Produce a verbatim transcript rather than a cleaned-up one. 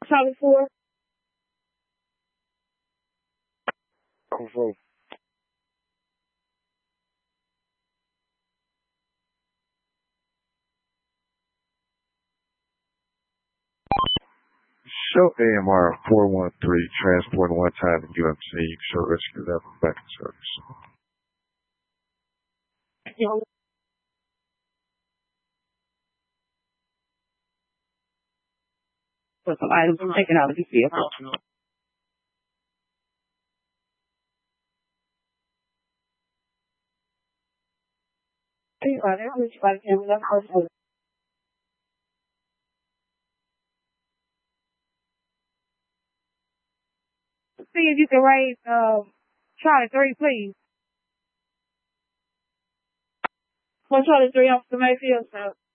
Charlie four. Oh, four. Show A M R four one three, transport one time in U M C. You can show rescue level back in service. Yo. Put some items taken out of the vehicle. Hey, right there, which body camera that person. See if you can raise um Charlie three, please. One Charlie three, Officer Mayfield, sir.